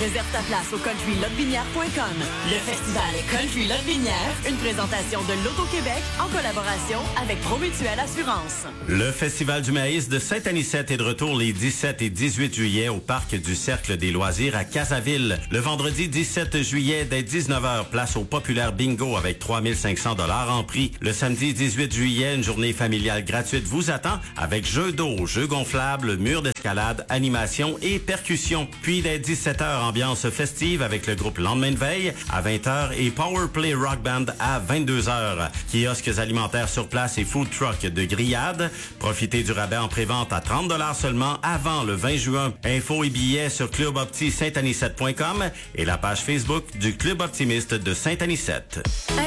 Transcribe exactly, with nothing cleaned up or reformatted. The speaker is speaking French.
Réserve ta place au country lotbinière point com. Le festival Country Lotbinière, une présentation de l'Auto-Québec en collaboration avec Promutuelle Assurance. Le Festival du maïs de Saint-Anicette est de retour les dix-sept et dix-huit juillet au parc du Cercle des loisirs à Casaville. Le vendredi dix-sept juillet, dès dix-neuf heures, place au populaire bingo avec trois mille cinq cents dollars en prix. Le samedi dix-huit juillet, une journée familiale gratuite vous attend avec jeux d'eau, jeux gonflables, murs d'escalade, animation et percussion. Puis dès dix-sept heures, ambiance festive avec le groupe Lendemain de veille à vingt heures et Powerplay Rock Band à vingt-deux heures. Kiosques alimentaires sur place et food truck de grillade. Profitez du rabais en prévente à trente dollars seulement avant le vingt juin. Infos et billets sur club opti saint anicette point com et la page Facebook du Club optimiste de Saint-Anicette.